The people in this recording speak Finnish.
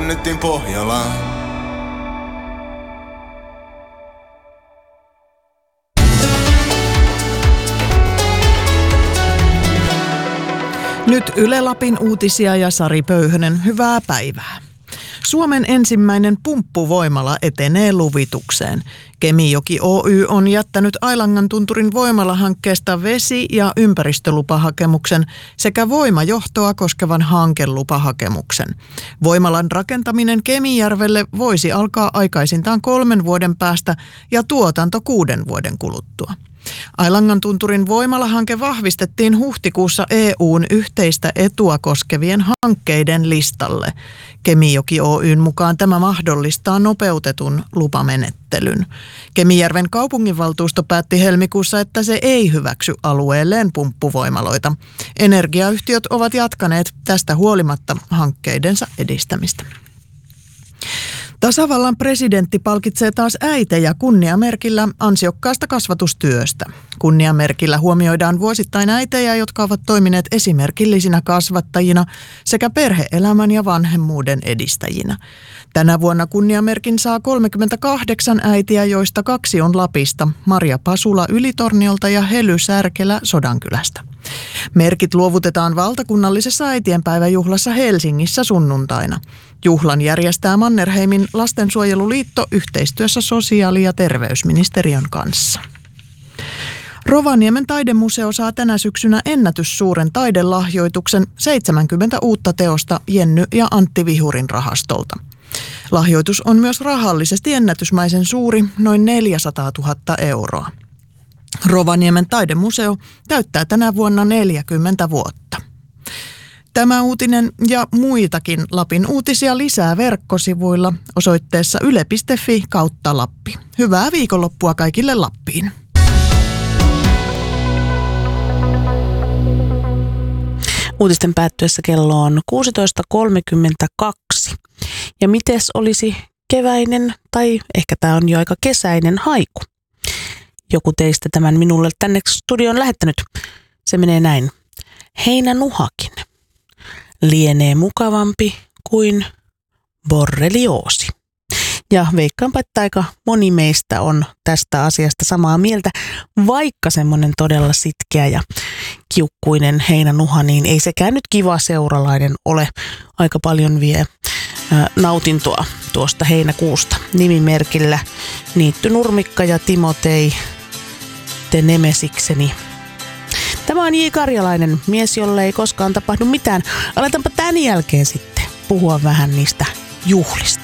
lennettiin Pohjolaan. Nyt Yle Lapin uutisia ja Sari Pöyhönen, hyvää päivää. Suomen ensimmäinen pumppuvoimala etenee luvitukseen. Kemijoki Oy on jättänyt Ailangan tunturin voimalahankkeesta vesi- ja ympäristölupahakemuksen sekä voimajohtoa koskevan hankelupahakemuksen. Voimalan rakentaminen Kemijärvelle voisi alkaa aikaisintaan 3 vuoden päästä ja tuotanto 6 vuoden kuluttua. Ailangan tunturin voimalahanke vahvistettiin huhtikuussa EU:n yhteistä etua koskevien hankkeiden listalle. Kemijoki Oyn mukaan tämä mahdollistaa nopeutetun lupamenettelyn. Kemijärven kaupunginvaltuusto päätti helmikuussa, että se ei hyväksy alueelleen pumppuvoimaloita. Energiayhtiöt ovat jatkaneet tästä huolimatta hankkeidensa edistämistä. Tasavallan presidentti palkitsee taas äitejä kunniamerkillä ansiokkaasta kasvatustyöstä. Kunniamerkillä huomioidaan vuosittain äitejä, jotka ovat toimineet esimerkillisinä kasvattajina sekä perhe-elämän ja vanhemmuuden edistäjinä. Tänä vuonna kunniamerkin saa 38 äitiä, joista 2 on Lapista, Maria Pasula Ylitorniolta ja Hely Särkelä Sodankylästä. Merkit luovutetaan valtakunnallisessa äitienpäiväjuhlassa Helsingissä sunnuntaina. Juhlan järjestää Mannerheimin lastensuojeluliitto yhteistyössä sosiaali- ja terveysministeriön kanssa. Rovaniemen taidemuseo saa tänä syksynä ennätyssuuren taidelahjoituksen 70 uutta teosta Jenny ja Antti Vihurin rahastolta. Lahjoitus on myös rahallisesti ennätysmäisen suuri, noin 400 000 euroa. Rovaniemen taidemuseo täyttää tänä vuonna 40 vuotta. Tämä uutinen ja muitakin Lapin uutisia lisää verkkosivuilla osoitteessa yle.fi/Lappi. Hyvää viikonloppua kaikille Lappiin. Uutisten päättyessä kello on 16.32. Ja mites olisi keväinen tai ehkä tämä on jo aika kesäinen haiku? Joku teistä tämän minulle tänne studioon lähettänyt. Se menee näin. Heinänuhakin lienee mukavampi kuin borrelioosi. Ja veikkaanpa, että aika moni meistä on tästä asiasta samaa mieltä, vaikka semmoinen todella sitkeä ja kiukkuinen heinänuha, niin ei sekään nyt kiva seuralainen ole. Aika paljon vie nautintoa tuosta heinäkuusta. Nimimerkillä Niitty Nurmikka ja Timotei, te nemesikseni. Tämä on J. Karjalainen, mies, jolle ei koskaan tapahdu mitään. Aletaanpa tämän jälkeen sitten puhua vähän niistä juhlista.